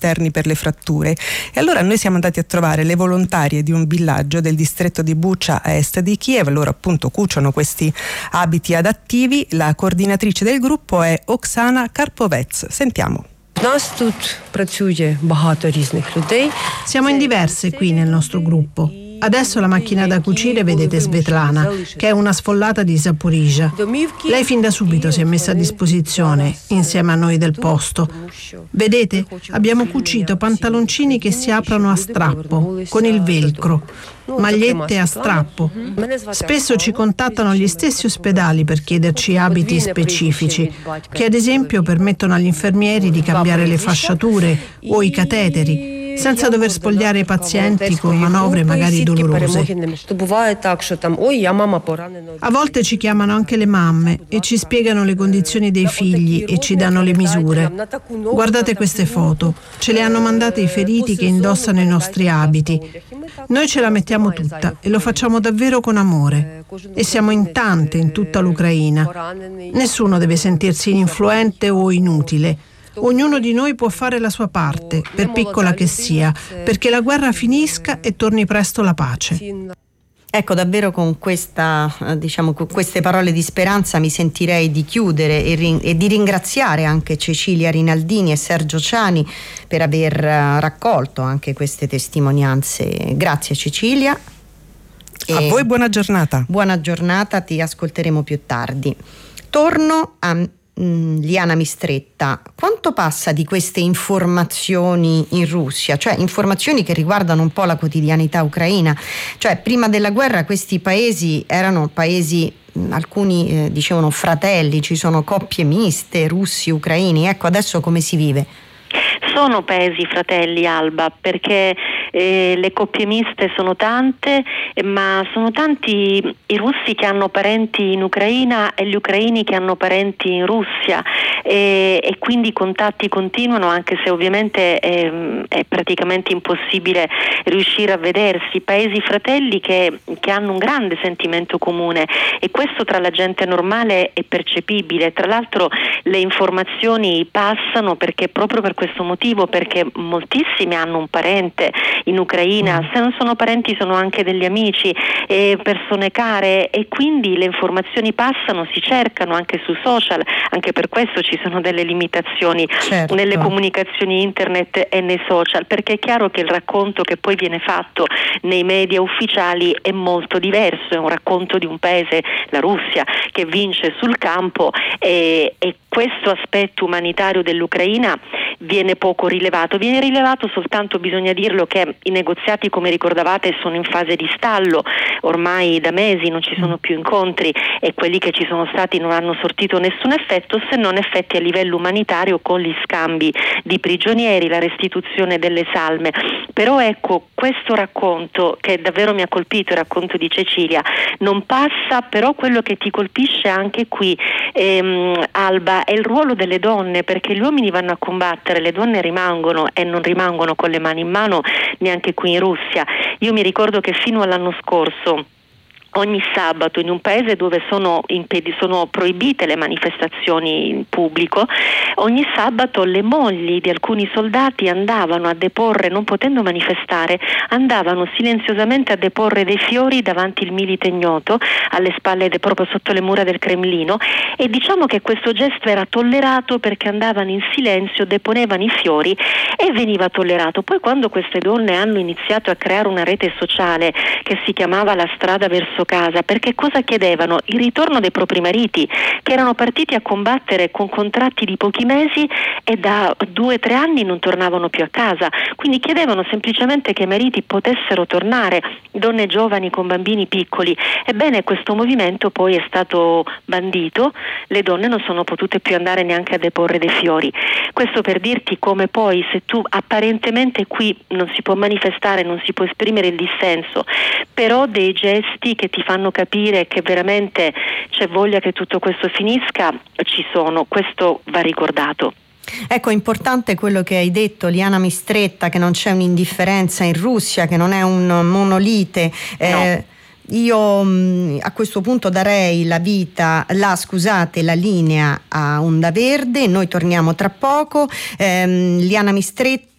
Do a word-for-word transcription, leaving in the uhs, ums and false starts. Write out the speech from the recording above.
esterni per le fratture. E allora noi siamo andati a trovare le volontarie di un villaggio del distretto di Bucha a est di Kiev. Loro appunto cuciono questi abiti adattivi. La coordinatrice del gruppo è Oksana Karpovets. Sentiamo. Siamo in diverse qui nel nostro gruppo. Adesso la macchina da cucire vedete Svetlana, che è una sfollata di Zaporizhia. Lei fin da subito si è messa a disposizione, insieme a noi del posto. Vedete, abbiamo cucito pantaloncini che si aprono a strappo, con il velcro, magliette a strappo. Spesso ci contattano gli stessi ospedali per chiederci abiti specifici, che ad esempio permettono agli infermieri di cambiare le fasciature o i cateteri, senza dover spogliare i pazienti con manovre magari dolorose. A volte ci chiamano anche le mamme e ci spiegano le condizioni dei figli e ci danno le misure. Guardate queste foto, ce le hanno mandate i feriti che indossano i nostri abiti. Noi ce la mettiamo tutta e lo facciamo davvero con amore. E siamo in tante in tutta l'Ucraina. Nessuno deve sentirsi ininfluente o inutile. Ognuno di noi può fare la sua parte, per piccola che sia, perché la guerra finisca e torni presto la pace. Ecco, davvero con questa, diciamo, con queste parole di speranza mi sentirei di chiudere e, rin- e di ringraziare anche Cecilia Rinaldini e Sergio Ciani per aver raccolto anche queste testimonianze. Grazie Cecilia. A voi buona giornata. Buona giornata, ti ascolteremo più tardi. Torno a Liana Mistretta, quanto passa di queste informazioni in Russia, cioè informazioni che riguardano un po' la quotidianità ucraina? Cioè prima della guerra questi paesi erano paesi, alcuni eh, dicevano fratelli, ci sono coppie miste, russi, ucraini, ecco adesso come si vive? Sono paesi fratelli, Alba, perché eh, le coppie miste sono tante, ma sono tanti i russi che hanno parenti in Ucraina e gli ucraini che hanno parenti in Russia, e, e quindi i contatti continuano, anche se ovviamente è, è praticamente impossibile riuscire a vedersi. Paesi fratelli che, che hanno un grande sentimento comune, e questo tra la gente normale è percepibile. Tra l'altro le informazioni passano perché proprio per questo motivo, perché moltissimi hanno un parente in Ucraina, se non sono parenti sono anche degli amici, eh, persone care, e quindi le informazioni passano, si cercano anche su social. Anche per questo ci sono delle limitazioni, certo, nelle comunicazioni internet e nei social, perché è chiaro che il racconto che poi viene fatto nei media ufficiali è molto diverso, è un racconto di un paese, la Russia, che vince sul campo, e, e questo aspetto umanitario dell'Ucraina viene poco rilevato. Viene rilevato soltanto, bisogna dirlo, che i negoziati, come ricordavate, sono in fase di stallo, ormai da mesi non ci sono più incontri, e quelli che ci sono stati non hanno sortito nessun effetto, se non effetti a livello umanitario, con gli scambi di prigionieri, la restituzione delle salme. Però ecco, questo racconto che davvero mi ha colpito, il racconto di Cecilia, non passa. Però quello che ti colpisce anche qui, ehm, Alba, è il ruolo delle donne, perché gli uomini vanno a combattere, le donne rimangono, e non rimangono con le mani in mano neanche qui in Russia. Io mi ricordo che fino all'anno scorso, ogni sabato, in un paese dove sono, impedi- sono proibite le manifestazioni in pubblico, ogni sabato le mogli di alcuni soldati andavano a deporre, non potendo manifestare, andavano silenziosamente a deporre dei fiori davanti il milite ignoto, alle spalle, de- proprio sotto le mura del Cremlino, e diciamo che questo gesto era tollerato perché andavano in silenzio, deponevano i fiori e veniva tollerato. Poi quando queste donne hanno iniziato a creare una rete sociale che si chiamava La Strada Verso Casa, perché cosa chiedevano? Il ritorno dei propri mariti, che erano partiti a combattere con contratti di pochi mesi e da due o tre anni non tornavano più a casa, quindi chiedevano semplicemente che i mariti potessero tornare, donne giovani con bambini piccoli. Ebbene, questo movimento poi è stato bandito, le donne non sono potute più andare neanche a deporre dei fiori. Questo per dirti come poi, se tu apparentemente qui non si può manifestare, non si può esprimere il dissenso, però dei gesti che ti fanno capire che veramente c'è voglia che tutto questo finisca, ci sono. Questo va ricordato. Ecco, importante quello che hai detto, Liana Mistretta, che non c'è un'indifferenza in Russia, che non è un monolite. No. Eh, io mh, a questo punto darei la vita, la scusate, la linea a Onda Verde. Noi torniamo tra poco. Eh, Liana Mistretta